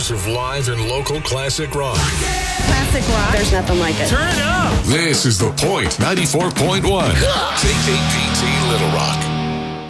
hours of live and local classic rock. Classic rock. There's nothing like it. Turn it up. This is The Point 94.1. KKPT Little Rock.